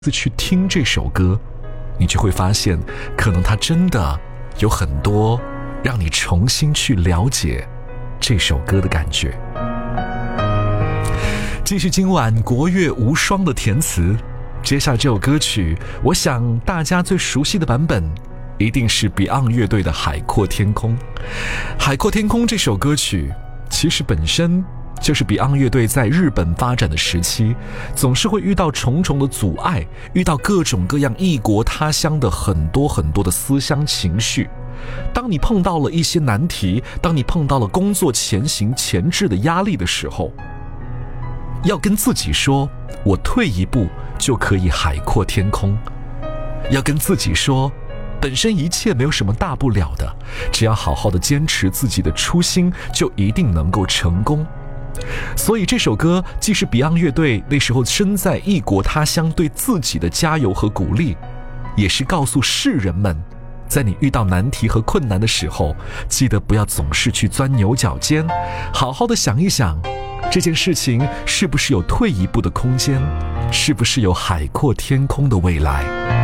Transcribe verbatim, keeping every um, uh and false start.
次去听这首歌，你就会发现，可能它真的有很多让你重新去了解这首歌的感觉。继续今晚国乐无双的填词，接下来这首歌曲，我想大家最熟悉的版本一定是 Beyond 乐队的《海阔天空》。《海阔天空》这首歌曲其实本身就是 Beyond 乐队在日本发展的时期，总是会遇到重重的阻碍，遇到各种各样异国他乡的很多很多的思乡情绪。当你碰到了一些难题，当你碰到了工作前行前置的压力的时候，要跟自己说，我退一步就可以海阔天空。要跟自己说，本身一切没有什么大不了的，只要好好的坚持自己的初心，就一定能够成功。所以这首歌既是 Beyond 乐队那时候身在异国他乡对自己的加油和鼓励，也是告诉世人们，在你遇到难题和困难的时候，记得不要总是去钻牛角尖，好好的想一想，这件事情是不是有退一步的空间，是不是有海阔天空的未来。